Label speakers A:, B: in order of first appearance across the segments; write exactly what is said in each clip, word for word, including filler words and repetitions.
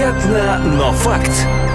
A: Непонятно, но факт.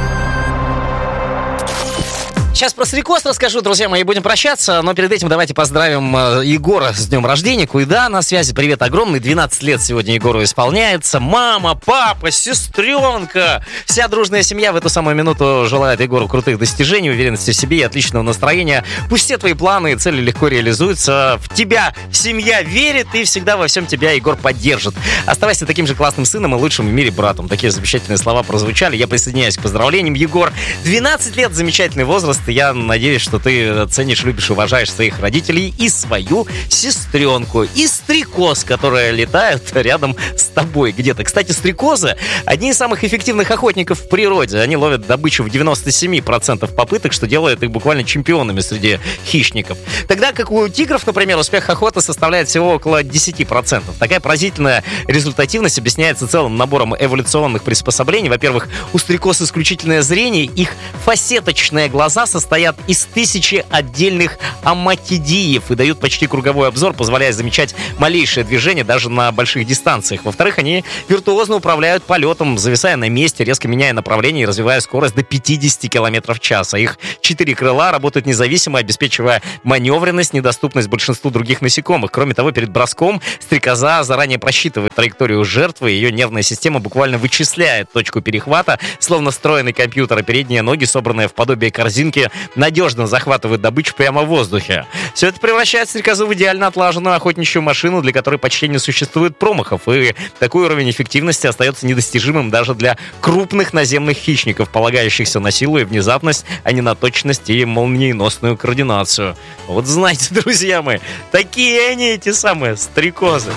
B: Сейчас про стрекоз расскажу, друзья мои, будем прощаться. Но перед этим давайте поздравим э, Егора с днем рождения. Куйда на связи. Привет огромный. двенадцать лет сегодня Егору исполняется. Мама, папа, сестренка. Вся дружная семья в эту самую минуту желает Егору крутых достижений, уверенности в себе и отличного настроения. Пусть все твои планы и цели легко реализуются. В тебя семья верит и всегда во всем тебя Егор поддержит. Оставайся таким же классным сыном и лучшим в мире братом. Такие замечательные слова прозвучали. Я присоединяюсь к поздравлениям. Егор, двенадцать лет, замечательный возраст. Я надеюсь, что ты ценишь, любишь, уважаешь своих родителей и свою сестренку. И стрекоз, которые летают рядом с тобой где-то. Кстати, стрекозы — одни из самых эффективных охотников в природе. Они ловят добычу в девяносто семь процентов попыток, что делает их буквально чемпионами среди хищников. Тогда как у тигров, например, успех охоты составляет всего около десять процентов. Такая поразительная результативность объясняется целым набором эволюционных приспособлений. Во-первых, у стрекоз исключительное зрение. Их фасеточные глаза состоят из тысячи отдельных аматидиев и дают почти круговой обзор, позволяя замечать малейшее движение даже на больших дистанциях. Во-вторых, они виртуозно управляют полетом, зависая на месте, резко меняя направление и развивая скорость до пятьдесят километров в час. А их четыре крыла работают независимо, обеспечивая маневренность, недоступность большинству других насекомых. Кроме того, перед броском стрекоза заранее просчитывает траекторию жертвы, ее нервная система буквально вычисляет точку перехвата, словно встроенный компьютер, а передние ноги, собранные в подобие корзинки, надежно захватывают добычу прямо в воздухе. Все это превращает стрекозу в идеально отлаженную охотничью машину, для которой почти не существует промахов, и такой уровень эффективности остается недостижимым даже для крупных наземных хищников, полагающихся на силу и внезапность, а не на точность и молниеносную координацию. Вот знаете, друзья мои, такие они, эти самые стрекозы.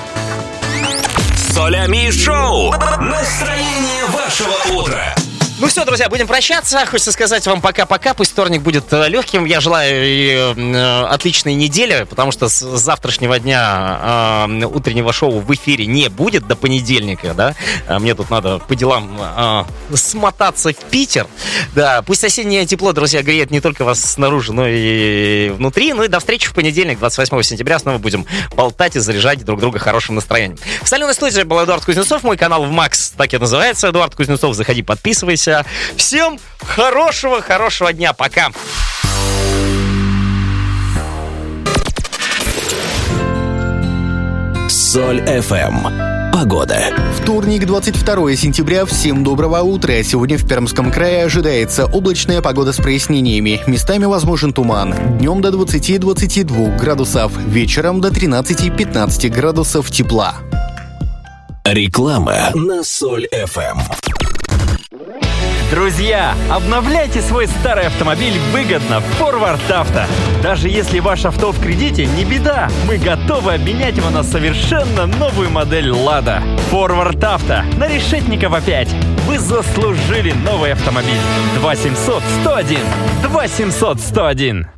A: Солями шоу. Настроение вашего утра.
B: Ну все, друзья, будем прощаться. Хочется сказать вам пока-пока. Пусть вторник будет легким. Я желаю и, э, отличной недели, потому что с завтрашнего дня э, утреннего шоу в эфире не будет до понедельника, да. Мне тут надо по делам э, смотаться в Питер. Да, пусть осеннее тепло, друзья, греет не только вас снаружи, но и внутри. Ну и до встречи в понедельник, двадцать восьмого сентября. Снова будем болтать и заряжать друг друга хорошим настроением. В соленой студии был Эдуард Кузнецов. Мой канал в Макс так и называется. Эдуард Кузнецов. Заходи, подписывайся. Всем хорошего, хорошего дня. Пока.
A: Соль эф эм. Погода.
C: Вторник, двадцать второго сентября. Всем доброго утра. Сегодня в Пермском крае ожидается облачная погода с прояснениями. Местами возможен туман. Днем до двадцати-двадцати двух градусов. Вечером до тринадцати-пятнадцати градусов тепла.
A: Реклама на Соль эф эм.
D: Друзья, обновляйте свой старый автомобиль выгодно в Forward Auto. Даже если ваше авто в кредите, не беда. Мы готовы обменять его на совершенно новую модель Lada. Forward Auto на Решетникова пять. Вы заслужили новый автомобиль. два семьсот сто один. два семьсот сто один.